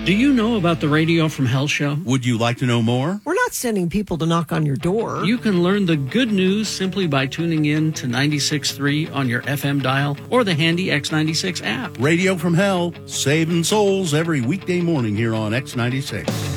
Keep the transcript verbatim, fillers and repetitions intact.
Do you know about the Radio from Hell show? Would you like to know more? We're not sending people to knock on your door. You can learn the good news simply by tuning in to ninety-six point three on your F M dial or the handy X ninety-six app. Radio from Hell, saving souls every weekday morning here on X ninety-six.